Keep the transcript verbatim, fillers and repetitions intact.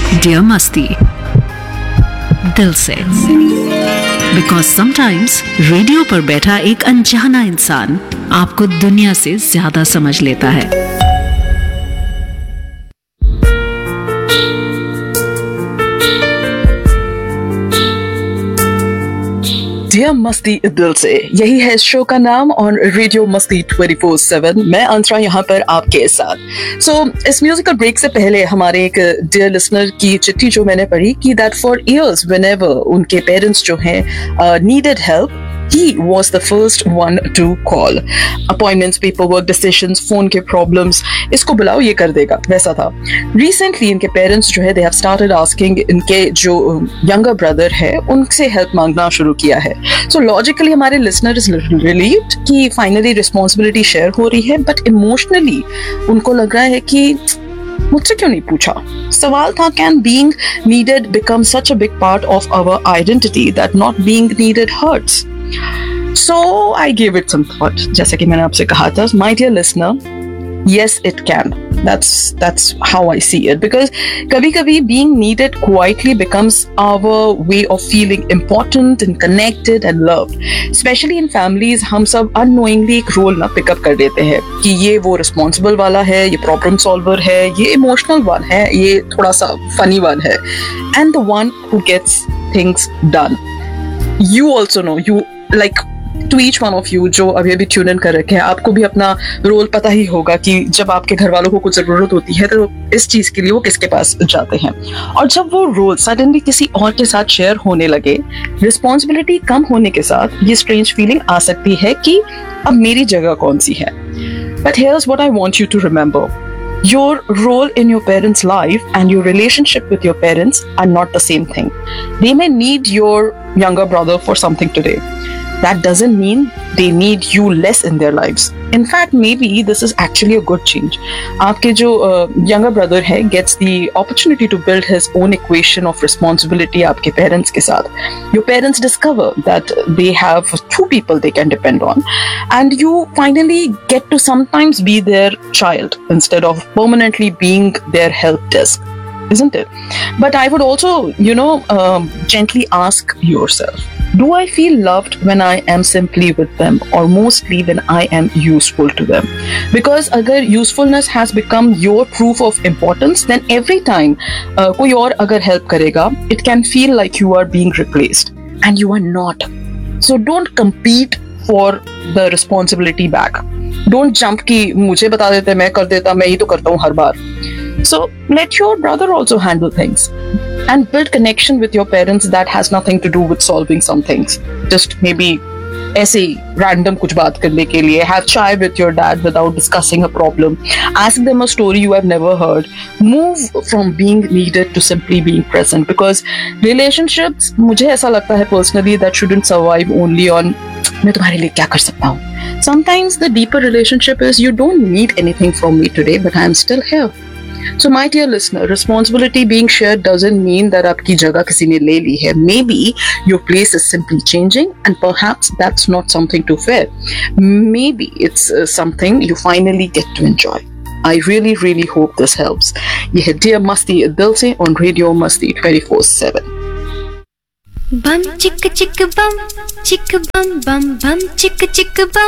Dear मस्ती, दिल से। बिकॉज समटाइम्स रेडियो पर बैठा एक अनजाना इंसान आपको दुनिया से ज्यादा समझ लेता है। डियर मस्ती दिल से, यही है इस शो का नाम ऑन रेडियो मस्ती ट्वेंटी फोर सेवन। मैं अंतरा यहाँ पर आपके साथ। सो so, इस म्यूजिकल ब्रेक से पहले हमारे एक डियर लिसनर की चिट्ठी जो मैंने पढ़ी कि दैट फॉर इयर्स व्हेनेवर उनके पेरेंट्स जो हैं needed help, he was the first one to call. Appointments, paperwork, decisions, phone के problems, इसको बुलाओ ये कर देगा, वैसा था। Recently इनके parents जो है they have started asking इनके जो younger brother है उनसे help मांगना शुरू किया है। So logically हमारे listener is relieved कि finally responsibility share हो रही है, but emotionally उनको लग रहा है कि मुझसे क्यों नहीं पूछा। सवाल था, can being needed become such a big part of our identity that not being needed hurts? So I gave it some thought. जैसे कि मैंने आपसे कहा था, my dear listener, yes it can. That's that's how I see it. Because कभी-कभी being needed quietly becomes our way of feeling important and connected and loved. Especially in families, हम सब unknowingly एक role ना pick up कर देते हैं कि ये वो responsible वाला है, ये problem solver है, ये emotional one है, ये थोड़ा सा funny one है, and the one who gets things done. You also know, you like to each one of you जो अभी अभी ट्यून इन कर रखे हैं, आपको भी अपना रोल पता ही होगा कि जब आपके घर वालों को कुछ जरूरत होती है तो इस चीज के लिए वो किसके पास जाते हैं। और जब वो रोल सडनली किसी और के साथ शेयर होने लगे, रिस्पॉन्सिबिलिटी कम होने के साथ ये स्ट्रेंज फीलिंग आ सकती है कि अब मेरी जगह कौन सी है। But here's what I want you to remember, your role in your parents' life and your relationship with your parents are not the same thing. They may need your younger brother for something today. That doesn't mean they need you less in their lives. In fact, maybe this is actually a good change. आपके जो uh, younger brother है gets the opportunity to build his own equation of responsibility आपके parents के साथ. Your parents discover that they have two people they can depend on, and you finally get to sometimes be their child instead of permanently being their help desk, isn't it? But I would also, you know, um, gently ask yourself, do I feel loved when I am simply with them, or mostly when I am useful to them? Because अगर usefulness has become your proof of importance, then every time uh, कोई और अगर help करेगा, it can feel like you are being replaced, and you are not. So don't compete for the responsibility back. Don't jump कि मुझे बता देते, मैं कर देता, मैं ही तो करता हूँ हर बार. So let your brother also handle things and build connection with your parents that has nothing to do with solving some things. Just maybe ऐसे ही random कुछ बात करने के लिए, have chai with your dad without discussing a problem, ask them a story you have never heard, move from being needed to simply being present. Because relationships, मुझे ऐसा लगता है personally, that shouldn't survive only on मैं तुम्हारे लिए क्या कर सकता हूँ. Sometimes the deeper relationship is you don't need anything from me today, but I am still here. So my dear listener, responsibility being shared doesn't mean that आपकी जगह किसी ने ले ली है. Maybe your place is simply changing, and perhaps that's not something to fear. Maybe it's uh, something you finally get to enjoy. I really really hope this helps. ये है Dear Masti दिल से on Radio Masti twenty four seven. Bum chick chick bum chick bum bum bum chick chick bum